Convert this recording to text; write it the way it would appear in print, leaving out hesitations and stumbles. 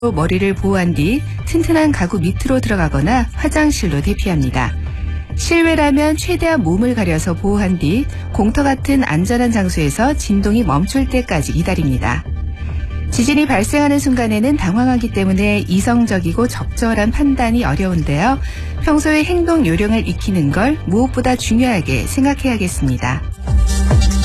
머리를 보호한 뒤 튼튼한 가구 밑으로 들어가거나 화장실로 대피합니다. 실외라면 최대한 몸을 가려서 보호한 뒤 공터 같은 안전한 장소에서 진동이 멈출 때까지 기다립니다. 지진이 발생하는 순간에는 당황하기 때문에 이성적이고 적절한 판단이 어려운데요. 평소에 행동 요령을 익히는 걸 무엇보다 중요하게 생각해야겠습니다.